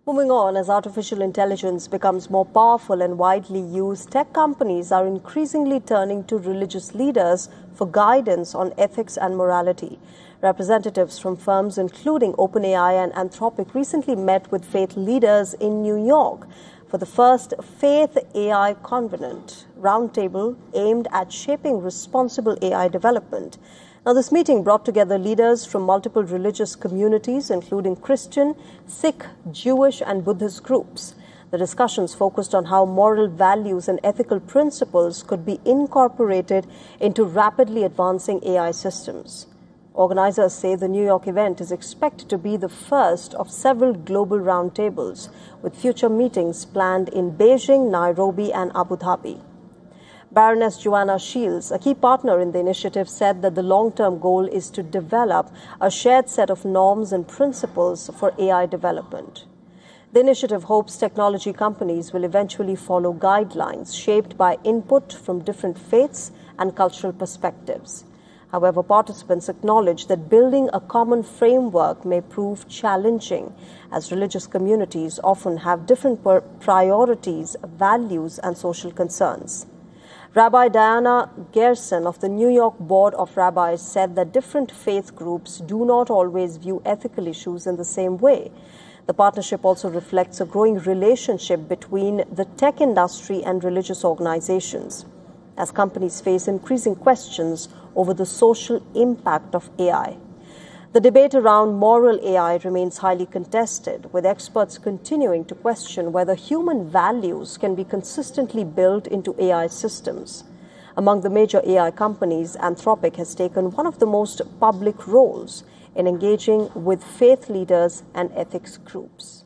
Moving on, as artificial intelligence becomes more powerful and widely used, tech companies are increasingly turning to religious leaders for guidance on ethics and morality. Representatives from firms including OpenAI and Anthropic recently met with faith leaders in New York for the first Faith AI Covenant roundtable aimed at shaping responsible AI development. Now, this meeting brought together leaders from multiple religious communities, including Christian, Sikh, Jewish, and Buddhist groups. The discussions focused on how moral values and ethical principles could be incorporated into rapidly advancing AI systems. Organizers say the New York event is expected to be the first of several global roundtables, with future meetings planned in Beijing, Nairobi, and Abu Dhabi. Baroness Joanna Shields, a key partner in the initiative, said that the long-term goal is to develop a shared set of norms and principles for AI development. The initiative hopes technology companies will eventually follow guidelines shaped by input from different faiths and cultural perspectives. However, participants acknowledge that building a common framework may prove challenging, as religious communities often have different priorities, values, and social concerns. Rabbi Diana Gerson of the New York Board of Rabbis said that different faith groups do not always view ethical issues in the same way. The partnership also reflects a growing relationship between the tech industry and religious organizations, as companies face increasing questions over the social impact of AI. The debate around moral AI remains highly contested, with experts continuing to question whether human values can be consistently built into AI systems. Among the major AI companies, Anthropic has taken one of the most public roles in engaging with faith leaders and ethics groups.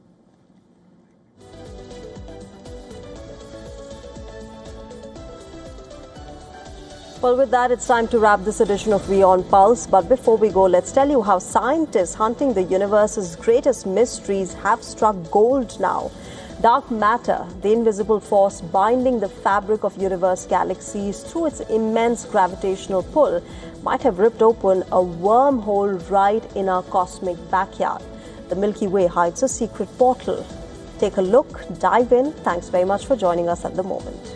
Well, with that, it's time to wrap this edition of WION Pulse. But before we go, let's tell you how scientists hunting the universe's greatest mysteries have struck gold now. Dark matter, the invisible force binding the fabric of universe galaxies through its immense gravitational pull, might have ripped open a wormhole right in our cosmic backyard. The Milky Way hides a secret portal. Take a look, dive in. Thanks very much for joining us at the moment.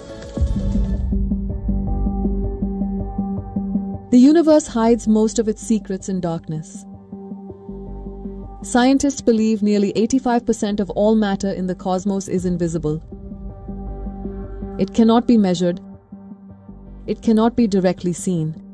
The universe hides most of its secrets in darkness. Scientists believe nearly 85% of all matter in the cosmos is invisible. It cannot be measured. It cannot be directly seen.